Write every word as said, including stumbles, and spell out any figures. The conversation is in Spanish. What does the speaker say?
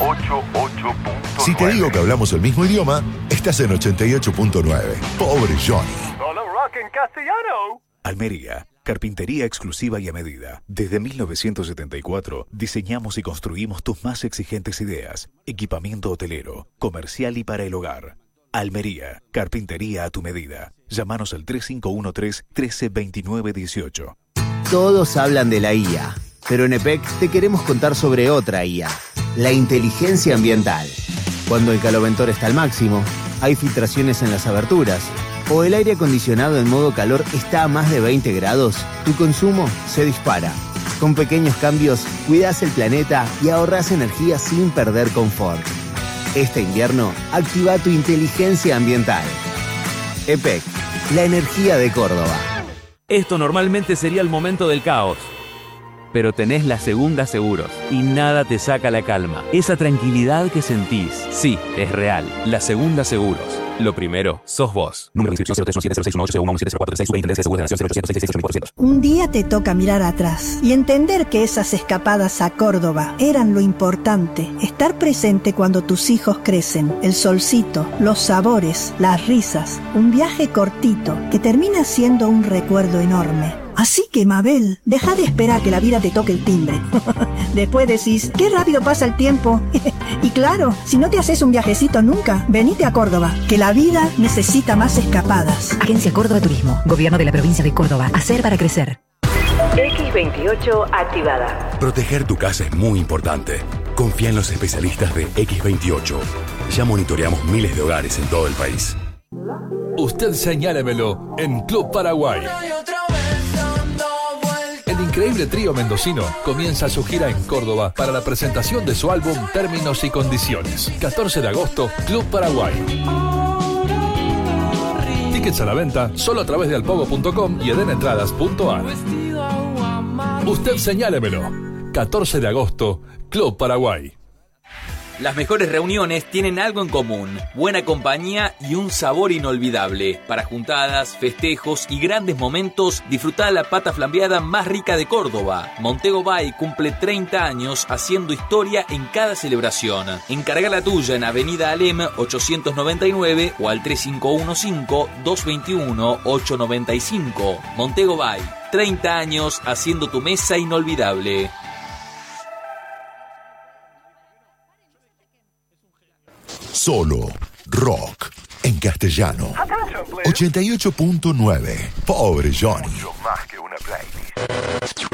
ochenta y ocho punto nueve. Si te digo que hablamos el mismo idioma, estás en ochenta y ocho punto nueve. Pobre Johnny. Solo rock en castellano. Almería, carpintería exclusiva y a medida. Desde mil novecientos setenta y cuatro diseñamos y construimos tus más exigentes ideas. Equipamiento hotelero, comercial y para el hogar. Almería, carpintería a tu medida. Llámanos al tres cinco uno tres, uno tres dos nueve uno ocho. Todos hablan de la I A, pero en E P E C te queremos contar sobre otra I A, la inteligencia ambiental. Cuando el caloventor está al máximo, hay filtraciones en las aberturas, o el aire acondicionado en modo calor está a más de veinte grados, tu consumo se dispara. Con pequeños cambios, cuidás el planeta y ahorrás energía sin perder confort. Este invierno, activa tu inteligencia ambiental. E P E C, la energía de Córdoba. Esto normalmente sería el momento del caos. Pero tenés la Segunda Seguros y nada te saca la calma. Esa tranquilidad que sentís, sí, es real. La Segunda Seguros. Lo primero, sos vos. Número de inscripción cero tres uno siete cero seis uno ocho cero uno siete cero cuatro seis. Superintendencia de Seguros de la Nación cero ochocientos seis seis seis ocho mil cuatrocientos. Un día te toca mirar atrás y entender que esas escapadas a Córdoba eran lo importante. Estar presente cuando tus hijos crecen, el solcito, los sabores, las risas, un viaje cortito que termina siendo un recuerdo enorme. Así que, Mabel, deja de esperar que la vida te toque el timbre. Después decís, qué rápido pasa el tiempo. Y claro, si no te haces un viajecito nunca, venite a Córdoba, que la vida necesita más escapadas. Agencia Córdoba Turismo, Gobierno de la Provincia de Córdoba. Hacer para crecer. X veintiocho activada. Proteger tu casa es muy importante. Confía en los especialistas de X veintiocho. Ya monitoreamos miles de hogares en todo el país. Usted señálemelo en Club Paraguay. El increíble trío mendocino comienza su gira en Córdoba para la presentación de su álbum Términos y Condiciones. catorce de agosto, Club Paraguay. Tickets a la venta solo a través de alpogo punto com y edenetradas punto ar. Usted señálemelo. catorce de agosto, Club Paraguay. Las mejores reuniones tienen algo en común: buena compañía y un sabor inolvidable. Para juntadas, festejos y grandes momentos, disfrutá la pata flambeada más rica de Córdoba. Montego Bay cumple treinta años haciendo historia en cada celebración. Encarga la tuya en Avenida Alem ochocientos noventa y nueve o al tres cinco uno cinco, dos dos uno, ocho nueve cinco. Montego Bay, treinta años haciendo tu mesa inolvidable. Solo rock en castellano. ochenta y ocho punto nueve. Pobre Johnny. Mucho más que una playlist.